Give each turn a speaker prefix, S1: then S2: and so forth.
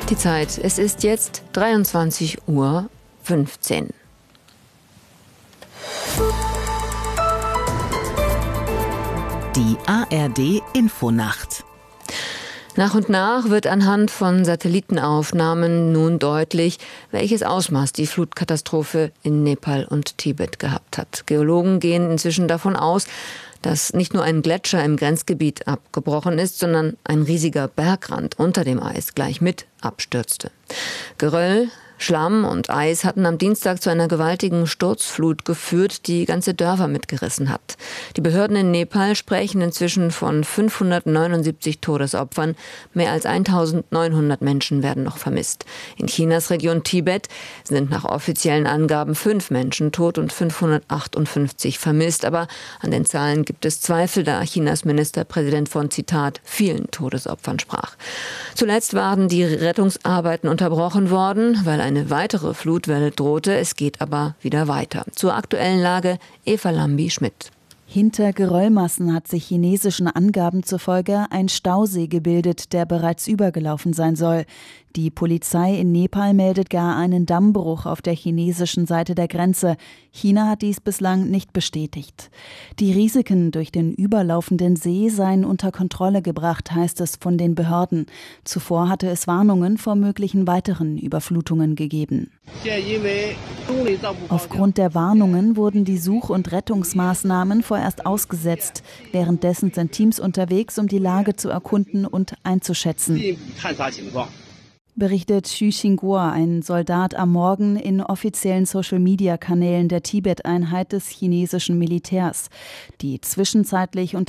S1: Die Zeit, es ist jetzt 23:15 Uhr.
S2: Die ARD Infonacht.
S1: Nach und nach wird anhand von Satellitenaufnahmen nun deutlich, welches Ausmaß die Flutkatastrophe in Nepal und Tibet gehabt hat. Geologen gehen inzwischen davon aus, dass nicht nur ein Gletscher im Grenzgebiet abgebrochen ist, sondern ein riesiger Bergrand unter dem Eis gleich mit abstürzte. Geröll, Schlamm und Eis hatten am Dienstag zu einer gewaltigen Sturzflut geführt, die ganze Dörfer mitgerissen hat. Die Behörden in Nepal sprechen inzwischen von 579 Todesopfern. Mehr als 1900 Menschen werden noch vermisst. In Chinas Region Tibet sind nach offiziellen Angaben 5 Menschen tot und 558 vermisst. Aber an den Zahlen gibt es Zweifel, da Chinas Ministerpräsident von, Zitat, vielen Todesopfern sprach. Zuletzt waren die Rettungsarbeiten unterbrochen worden, weil eine weitere Flutwelle drohte. Es geht aber wieder weiter. Zur aktuellen Lage Eva Lambi-Schmidt.
S3: Hinter Geröllmassen hat sich chinesischen Angaben zufolge ein Stausee gebildet, der bereits übergelaufen sein soll. Die Polizei in Nepal meldet gar einen Dammbruch auf der chinesischen Seite der Grenze. China hat dies bislang nicht bestätigt. Die Risiken durch den überlaufenden See seien unter Kontrolle gebracht, heißt es von den Behörden. Zuvor hatte es Warnungen vor möglichen weiteren Überflutungen gegeben. Aufgrund der Warnungen wurden die Such- und Rettungsmaßnahmen vorerst ausgesetzt. Währenddessen sind Teams unterwegs, um die Lage zu erkunden und einzuschätzen. Berichtet Xu Xinguo, ein Soldat am Morgen in offiziellen Social-Media-Kanälen der Tibet-Einheit des chinesischen Militärs, die zwischenzeitlich